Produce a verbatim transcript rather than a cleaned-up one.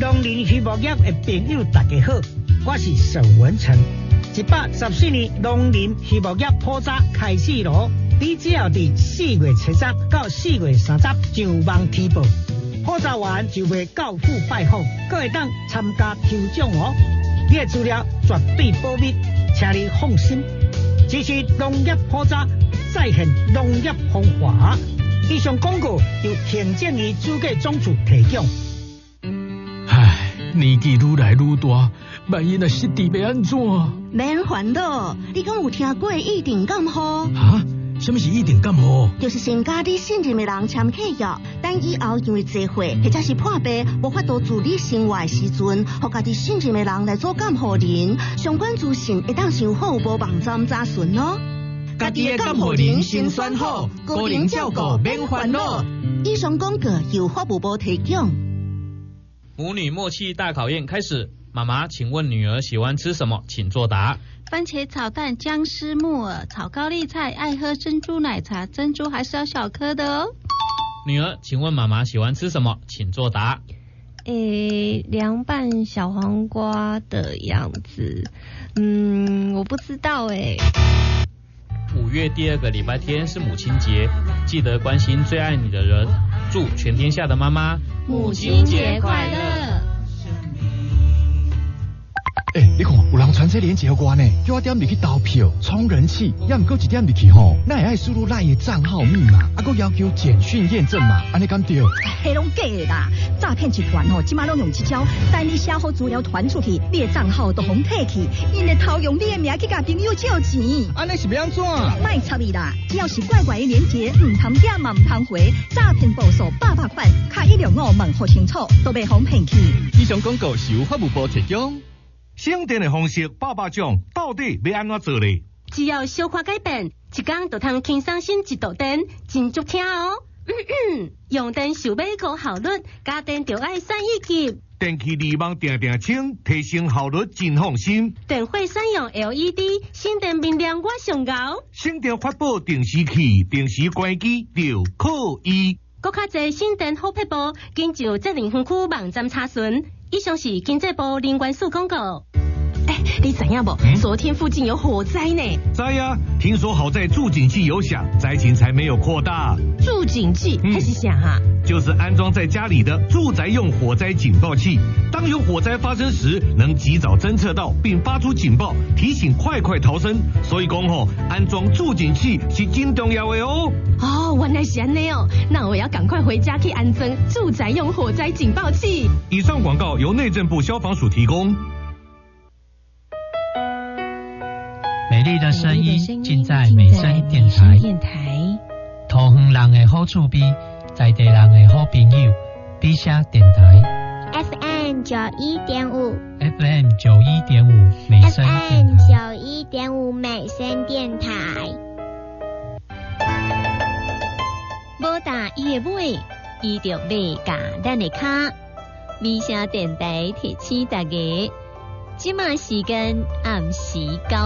农林渔牧业的朋友大家好，我是沈文成。一百十四年农林渔牧业普查开始咯，你只要伫四月七十到四月三十上网提报，普查完就会到府拜访，各会当参加抽奖哦。你的资料绝对保密，请你放心。这是农业普查，再现农业方法。以上广告由行政院主计总处提供。 唉，年纪愈来愈大，万一若失智要安怎？ 免烦恼，你敢有听过一定感冒？ 哈？什么是一定感冒？ 就是先甲你信任的人签契约，等以后因为聚会或者是破病无法度自理生活的时阵，互家己信任的人来做感冒人。相关资讯会当上服务部网站查询哦。 家己的感冒人先选好，个人照顾免烦恼。 以上广告由服务部提供。 母女默契大考验开始，妈妈，请问女儿喜欢吃什么？请作答。 番茄炒蛋、姜丝木耳、炒高丽菜，爱喝珍珠奶茶，珍珠还是要小颗的哦。 女儿，请问妈妈喜欢吃什么？请作答。 诶，凉拌小黄瓜的样子，嗯，我不知道诶。 五月第二个礼拜天是母亲节，记得关心最爱你的人。祝全天下的妈妈母亲节快乐！ 欸，你看，有人传这链接给我呢，叫我点入去投票冲人气，也毋过一点入去吼，那会爱输入赖的账号密码，啊，佮要求简讯验证嘛，安尼敢对？ 迄拢假的啦！诈骗集团吼，即马拢用这招，等你写好资料传出去，你的账号都互摕去，因会偷用你的名去甲朋友借钱。 安尼是要安怎？ 卖插你啦！只要是怪怪的链接，唔通点嘛唔通回，诈骗报数八百块，卡一六五问好清楚，都袂互骗去。 以上广告是由法务部提供。 省电的方式百百种，到底要安怎做呢？ 只要小可改变，一天就通轻松省一度电，真足听哦。嗯嗯，用电想要高效率，家电就爱三一级。 电器离网定定清，提升效率真放心。 电火选用 L E D， 省电明亮我上高。 省电发布定时器，定时关机就可以。 更较侪省电好撇步，紧就责任分区网站查询。以上是经济部能源署广告。 哎，你知影不？嗯、昨天附近有火灾呢。 知呀、啊，听说好在助警器有响，灾情才没有扩大。 助警器还是啥啊？ 就是安装在家里的住宅用火灾警报器，当有火灾发生时，能及早侦测到并发出警报，提醒快快逃生。所以讲吼，安装助警器是真重要的哦。 哦，原来是安尼哦，那我要赶快回家去安装住宅用火灾警报器。 以上广告由内政部消防署提供。 美丽的声音尽在美声电台，桃园人的好厝边，在地人的好朋友，比声电台 F M 九一点五 F M 九一点五美声电台 F M 九一点五美声电台。 无打伊的尾，伊就袂甲咱的脚。美声电台提醒大家，即马时间暗时九